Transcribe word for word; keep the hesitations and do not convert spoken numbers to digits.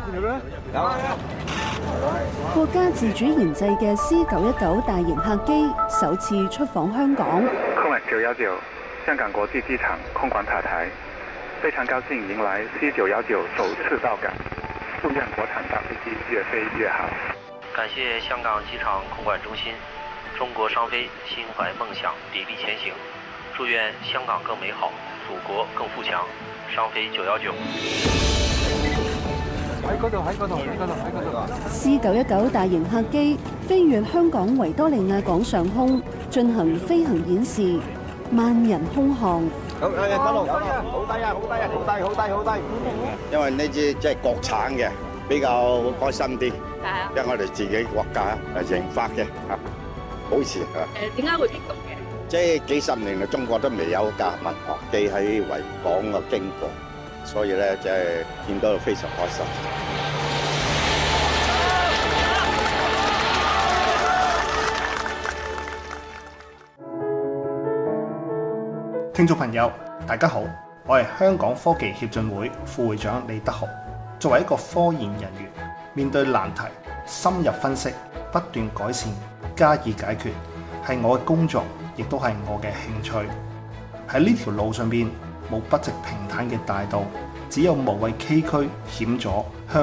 國家自主研製嘅 C 九一九大型客機首次出訪香港。 空管九一九香港國際機場空管塔台，非常高興迎來 C 九一九首次到港，祝願國產大飛機越飛越好。 感謝香港機場空管中心，中國商飛心懷夢想，砥礪前行。祝願香港更美好，祖國更富強。商飛九一九。 喺嗰度，喺嗰度，喺嗰度，喺嗰度。 C 九一九大型客機飛越香港維多利亞港上空，進行飛行演示，萬人空巷。 好，誒，嗰度好低啊，好低啊，好低啊，好低，好低，好低。因為呢支即係國產嘅，比較開心啲。係啊。因為我哋自己國家誒研發嘅，嚇，保持嚇。 誒，點解會激動嘅？ 即係幾十年嚟，中國都未有架民航機喺維港嘅經過，所以咧即係見到非常開心。 聽眾朋友，大家好，我係香港科技協進會副會長李德豪。作為一個科研人員，面對難題，深入分析，不斷改善，加以解決，係我嘅工作，亦都係我嘅興趣。喺呢條路上邊，冇筆直平坦嘅大道，只有無畏崎嶇險阻。